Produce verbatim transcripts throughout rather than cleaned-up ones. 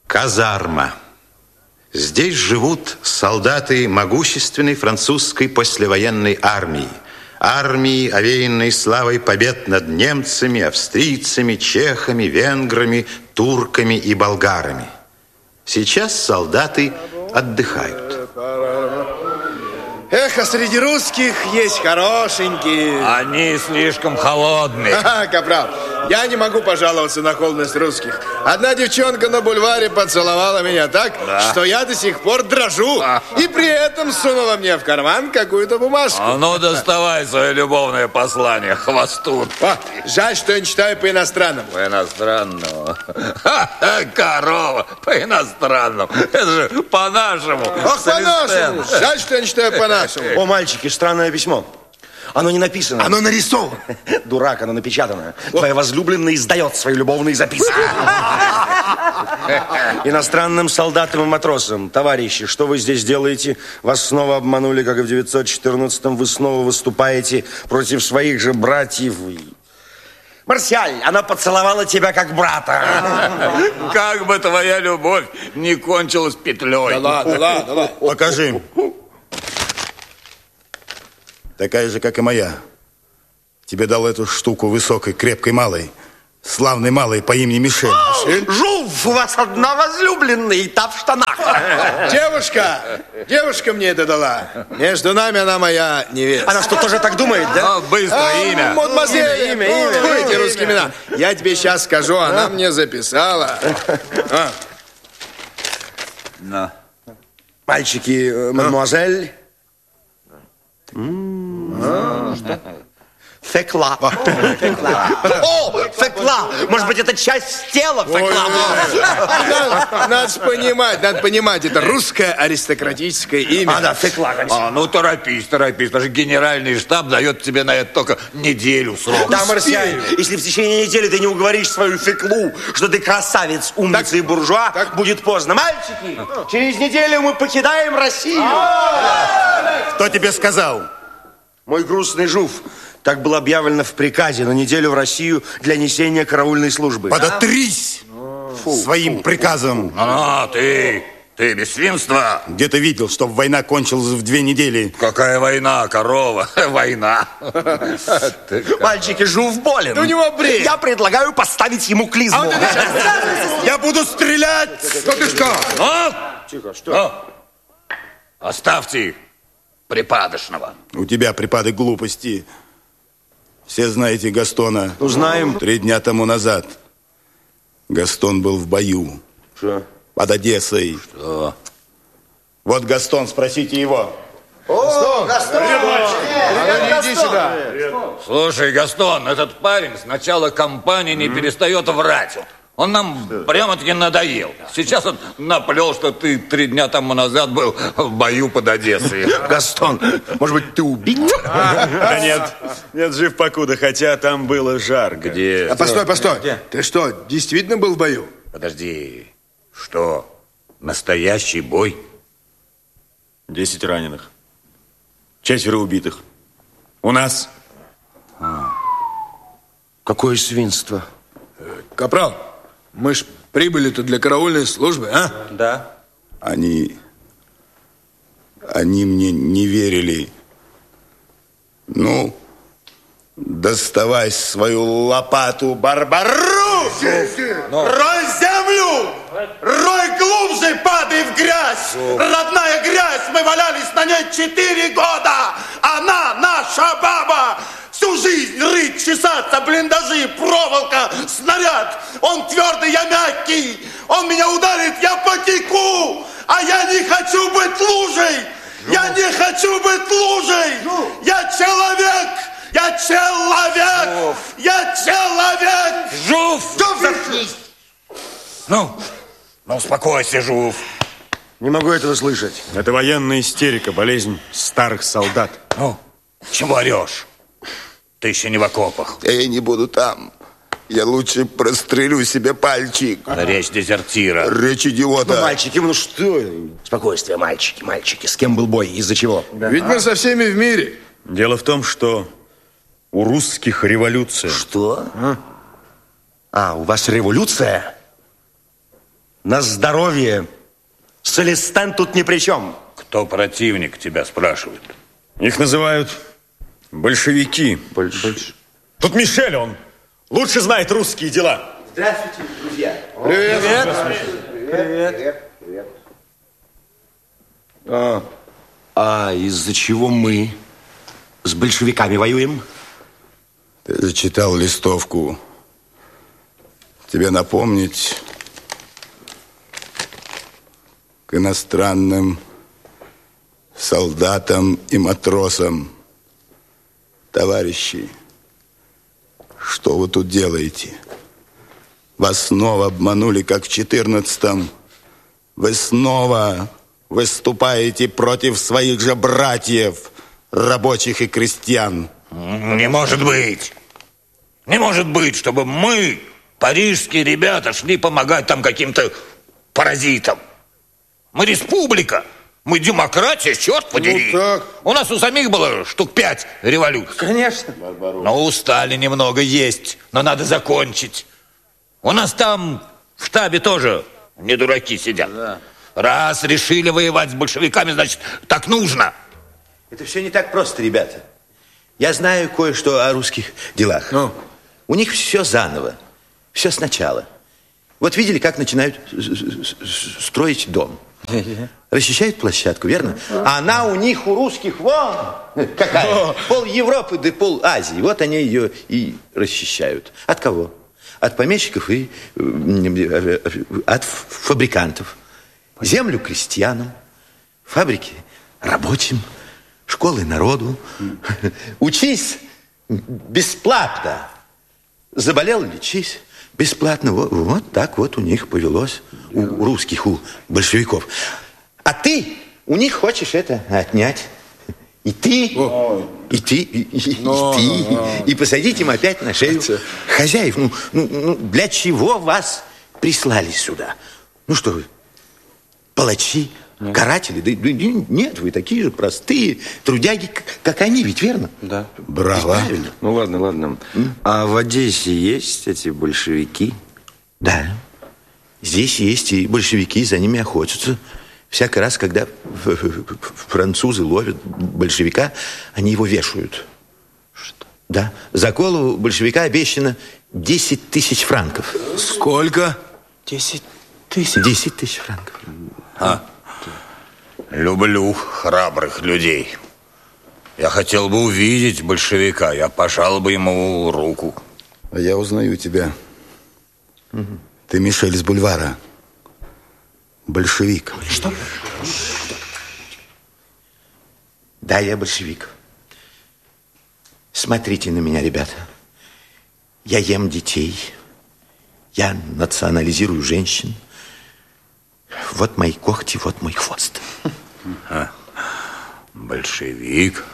Казарма. Здесь живут солдаты могущественной французской послевоенной армии. Армии, овеянной славой побед над немцами, австрийцами, чехами, венграми, турками и болгарами. Сейчас солдаты отдыхают. Эх, а среди русских есть хорошенькие. Они слишком холодные. Ага, капрал, я не могу пожаловаться на холодность русских. Одна девчонка на бульваре поцеловала меня так, да. что я до сих пор дрожу. А. И при этом сунула мне в карман какую-то бумажку. А ну, доставай свое любовное послание, хвостун. О, жаль, что я не читаю по-иностранному. По-иностранному? Корова, по-иностранному. Это же по-нашему. Ах, по-нашему. Жаль, что я не читаю по-нашему. О, мальчики, странное письмо. Оно не написано. Оно нарисовано. Дурак, оно напечатано. Твоя возлюбленная издает свои любовные записки. Иностранным солдатам и матросам. Товарищи, что вы здесь делаете? Вас снова обманули, как и в девятьсот четырнадцатом. Вы снова выступаете против своих же братьев. Марсиаль, она поцеловала тебя как брата. Как бы твоя любовь не кончилась петлей. Да ладно, ладно, ладно. Покажи. Такая же, как и моя. Тебе дал эту штуку высокой, крепкой, малой. Славной малой по имени Мишель. Мишель? Жув, у вас одна возлюбленная, и та в штанах. Девушка, девушка мне это дала. Между нами она моя невеста. Она что, тоже так думает, да? А, быстро, а, имя. Мадемуазель, имя, имя, имя. Эти русские имена. Я тебе сейчас скажу, она а? мне записала. А. На. Мальчики, э, мадемуазель. А, что? Фекла. О, фекла. Может быть, это часть тела фекла. Надо, надо понимать, надо понимать, это русское аристократическое имя. А, да, фекла, конечно. А, ну, торопись, торопись. Даже генеральный штаб дает тебе на это только неделю срока. Да, Марсиаль, если в течение недели ты не уговоришь свою феклу, что ты красавец, умница так, и буржуа, так. будет поздно. Мальчики, через неделю мы покидаем Россию. Кто тебе сказал? Мой грустный жув. Так было объявлено в приказе на неделю в Россию для несения караульной службы. Подотрись фу, своим фу, приказом. Фу. А, ты, ты без свинства. Где ты видел, чтобы война кончилась в две недели? Какая война, корова? Война. Мальчики, жув болен. У него бред. Я предлагаю поставить ему клизму. Я буду стрелять. Что ты что? Тихо, что? Оставьте их, припадочного. У тебя припадок глупости. Все знаете Гастона. Ну, знаем. Три дня тому назад Гастон был в бою. Что? Под Одессой. Что? Вот Гастон, спросите его. О, Гастон! Гастон! Иди сюда. Слушай, Гастон, этот парень с начала кампании не перестает врать. Он нам прямо-таки надоел. Сейчас он наплел, что ты три дня тому назад был в бою под Одессой. Гастон, может быть, ты убит? Да нет, нет, жив покуда, хотя там было жарко. Где? А постой, постой. Где? Ты что, действительно был в бою? Подожди, что, настоящий бой? Десять раненых, четверо убитых. У нас. А. Какое свинство. Капрал, мы ж прибыли-то для караульной службы, а? Да. Они... Они мне не верили. Ну, доставай свою лопату, Барбару! Но... Рой землю! Рой глубже, падай в грязь! О. Родная грязь! Мы валялись на ней четыре года! Она наша баба! Всю жизнь рыть, чесаться, блиндажи, проволока, снаряд. Он твердый, я мягкий. Он меня ударит, я потеку. А я не хочу быть лужей. Жув. Я не хочу быть лужей. Жув. Я человек. Я человек. Жув. Я человек. Жув. Жув, заткнись. Ну, ну, успокойся, Жув. Не могу этого слышать. Это военная истерика, болезнь старых солдат. Ну, чего орешь? Ты еще не в окопах. Я не буду там. Я лучше прострелю себе пальчик. Это речь дезертира. Речь идиота. Ну, мальчики, ну что? Спокойствие, мальчики, мальчики. С кем был бой? Из-за чего? Да. Ведь мы со всеми в мире. Дело в том, что у русских революция. Что? А, а у вас революция? На здоровье. Целестен тут ни при чем. Кто противник, тебя спрашивает? Их называют большевики. Больш... Больш... Тут Мишель, он лучше знает русские дела. Здравствуйте, друзья. Привет. Привет. Привет. Привет. А, а из-за чего мы с большевиками воюем? Ты зачитал листовку. Тебе напомнить к иностранным солдатам и матросам. Товарищи, что вы тут делаете? Вас снова обманули, как в четырнадцатом. Вы снова выступаете против своих же братьев, рабочих и крестьян. Не может быть. Не может быть, чтобы мы, парижские ребята, шли помогать там каким-то паразитам. Мы республика. Мы демократия, черт подери. Ну, так. У нас у самих было штук пять революций. Конечно. Но устали немного есть, но надо закончить. У нас там в штабе тоже не дураки сидят. Да. Раз решили воевать с большевиками, значит, так нужно. Это все не так просто, ребята. Я знаю кое-что о русских делах. Ну? У них все заново, все сначала. Вот видели, как начинают строить дом? Расчищают площадку, верно? А она у них, у русских, вон какая. Пол Европы да пол Азии. Вот они ее и расчищают. От кого? От помещиков и от фабрикантов. Землю крестьянам, фабрики рабочим, школы народу. Учись бесплатно. Заболел, лечись бесплатно. Вот, вот так вот у них повелось. У русских, у большевиков. А ты у них хочешь это отнять. И ты, Ой. и ты, и, и, но, и ты, но, но. И посадить им опять на шею хозяев. Ну, ну, ну, для чего вас прислали сюда? Ну что вы, палачи, нет. Каратели? Да, да, нет, вы такие же простые трудяги, как они, ведь верно? Да. Браво. Ну ладно, ладно. М? А в Одессе есть эти большевики? Да. Здесь есть и большевики, за ними охотятся. Всякий раз, когда французы ловят большевика, они его вешают. Что? Да. За голову большевика обещано десять тысяч франков. Сколько? Десять тысяч. Десять тысяч франков. А, люблю храбрых людей. Я хотел бы увидеть большевика, я пожал бы ему руку. А я узнаю тебя. Угу. Ты Мишель из бульвара. Большевик. Что? Да, я большевик. Смотрите на меня, ребята. Я ем детей. Я национализирую женщин. Вот мои когти, вот мой хвост. А, большевик.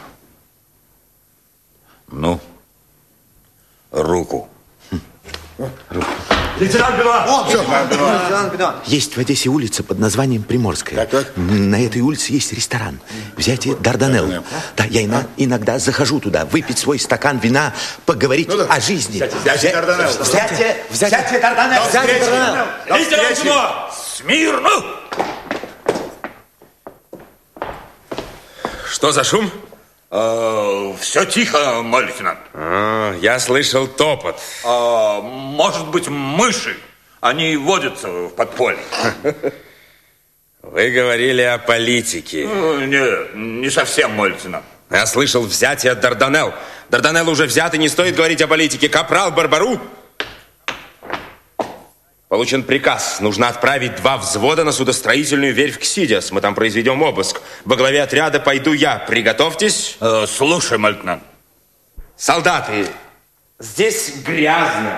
Ну, руку. Руку. Лейтенант Бенуа! Есть в Одессе улица под названием Приморская. Так, так. На этой улице есть ресторан. Взятие Дарданелл. Да, я ина- иногда захожу туда, выпить свой стакан вина, поговорить ну, да. о жизни. Взятие Дарданелл. Взятие, взятие Дарданелл. Взятие Дарданелл. Лейтенант Бенуа! Смирно! Что за шум? А, все тихо, мой лейтенант. А, я слышал топот. А, может быть, мыши. Они водятся в подполье. Вы говорили о политике. Не, не совсем, мой лейтенант. Я слышал взятие Дарданелл. Дарданелл уже взят, и не стоит говорить о политике. Капрал Барбару. Получен приказ. Нужно отправить два взвода на судостроительную верфь Ксидиас. Мы там произведем обыск. Во главе отряда пойду я. Приготовьтесь. Э, слушай, мой лейтенант. Солдаты, здесь грязно.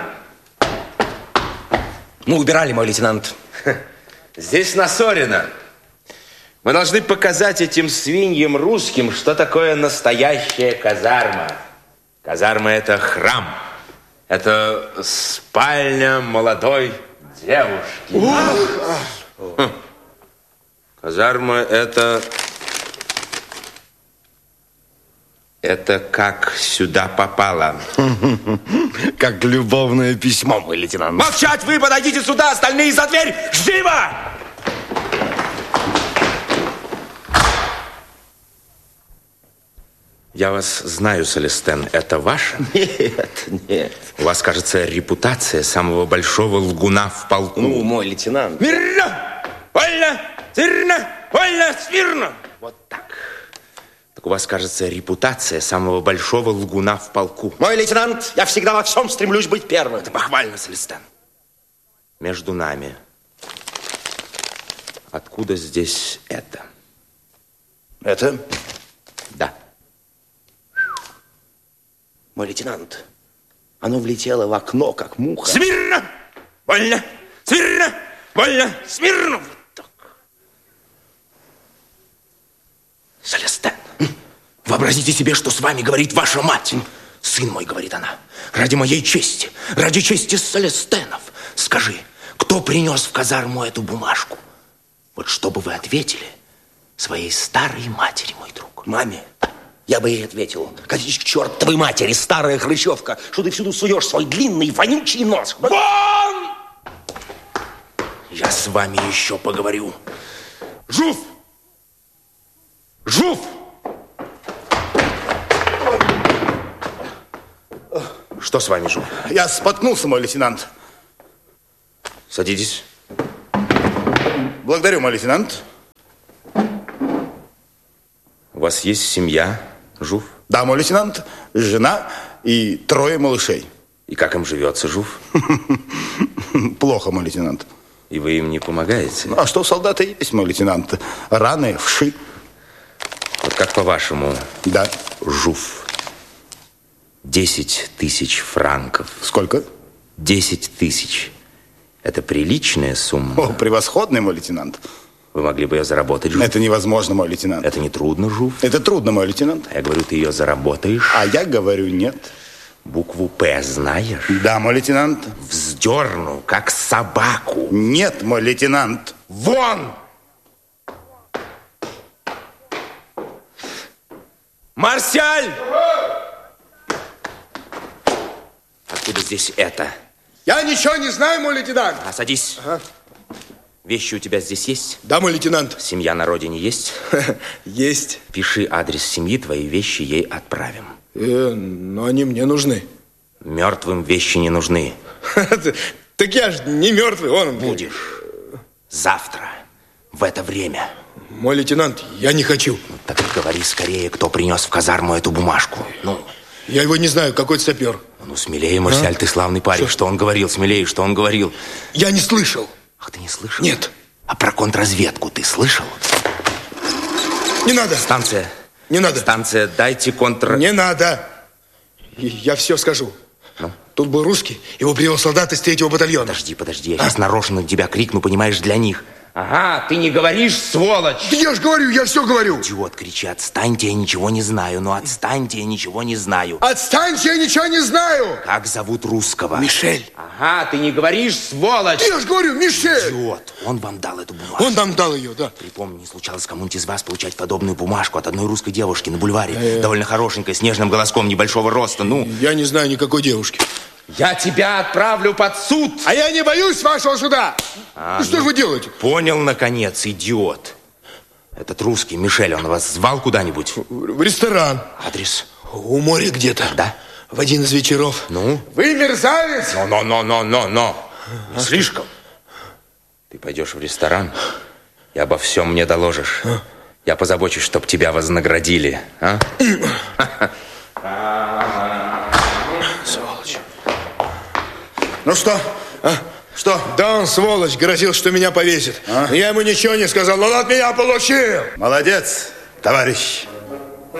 Мы убирали, мой лейтенант. Здесь насорено. Мы должны показать этим свиньям русским, что такое настоящая казарма. Казарма – это храм. Это спальня молодой девушки. Хм. Казарма – это Это как сюда попало? Как любовное письмо, мой лейтенант. Молчать вы! Подойдите сюда! Остальные за дверь! Живо! Я вас знаю, Селестен. Это ваше? Нет, нет. У вас, кажется, репутация самого большого лгуна в полку. Ну, мой лейтенант. Мирно! Вольно! Смирно! Вольно! Смирно! Вот так. Так у вас, кажется, репутация самого большого лгуна в полку. Мой лейтенант, я всегда во всем стремлюсь быть первым. Это похвально, Селестен. Между нами. Откуда здесь это? Это? Да. Мой лейтенант, оно влетело в окно, как муха. Смирно! Вольно! Смирно! Вольно! Смирно! Вот так. Селестен, вообразите себе, что с вами говорит ваша мать. Сын мой, говорит она, ради моей чести, ради чести Селестенов, скажи, кто принес в казарму эту бумажку? Вот что бы вы ответили своей старой матери, мой друг? Маме? Я бы ей ответил: катись к чертовой матери, старая хрычевка, что ты всюду суешь свой длинный вонючий нос. Вон! Я с вами еще поговорю. Жуф! Жуф! Что с вами, Жуф? Я споткнулся, мой лейтенант. Садитесь. Благодарю, мой лейтенант. У вас есть семья, Жуф? Да, мой лейтенант, жена и трое малышей. И как им живется, Жуф? Плохо, мой лейтенант. И вы им не помогаете? Ну, а что солдаты есть, мой лейтенант? Раны, вши. Вот как по-вашему, да, Жуф, десять тысяч франков. Сколько? Десять тысяч. Это приличная сумма? О, превосходный, мой лейтенант. Вы могли бы ее заработать, Жуф? Это невозможно, мой лейтенант. Это не трудно, Жуф? Это трудно, мой лейтенант. А я говорю, ты ее заработаешь? А я говорю, нет. Букву «П» знаешь? Да, мой лейтенант. Вздерну, как собаку. Нет, мой лейтенант. Вон! Марсиаль! Откуда здесь это? Я ничего не знаю, мой лейтенант. А, садись. Ага. Вещи у тебя здесь есть? Да, мой лейтенант. Семья на родине есть? Есть. Пиши адрес семьи, твои вещи ей отправим. Э, но они мне нужны. Мертвым вещи не нужны. Так я же не мертвый, он... Будешь. Завтра. В это время. Мой лейтенант, я не хочу. Ну, так говори скорее, кто принес в казарму эту бумажку. Ну. Я его не знаю, какой-то сапер. Ну, смелее, Марсиаль, а? Ты славный парень. Что? Что он говорил? Смелее, что он говорил? Я не слышал. Ах, ты не слышал? Нет. А про контрразведку ты слышал? Не надо. Станция. Не надо. Станция, дайте контр... Не надо. Я все скажу. Ну? Тут был русский, его привел солдат из третьего батальона. Подожди, подожди, я а? сейчас нарочно на тебя крикну, понимаешь, для них. Ага, ты не говоришь, сволочь. Да я же говорю, я все говорю. Идиот, кричи, отстаньте, я ничего не знаю. Ну, отстаньте, я ничего не знаю. Отстаньте, я ничего не знаю. Как зовут русского? Мишель. Ага, ты не говоришь, сволочь. Я же говорю, Мишель. Идиот, он вам дал эту бумажку. Он нам дал ее, да. Припомни, не случалось кому-нибудь из вас получать подобную бумажку от одной русской девушки на бульваре. Э-э. Довольно хорошенькой, с нежным голоском, небольшого роста, ну. Я не знаю никакой девушки. Я тебя отправлю под суд. А я не боюсь вашего суда. А, ну, что ну, же вы делаете? Понял, наконец, идиот. Этот русский, Мишель, он вас звал куда-нибудь? В, в ресторан. Адрес? У моря где-то. Да? В один из вечеров. Ну? Вы мерзавец! Но-но-но-но-но-но. Не слишком. Ты пойдешь в ресторан и обо всем мне доложишь. А? Я позабочусь, чтоб тебя вознаградили. А? Сволочь. Ну что? А? Что? Да он, сволочь, грозил, что меня повесит. А? Я ему ничего не сказал, но он от меня получил. Молодец, товарищ.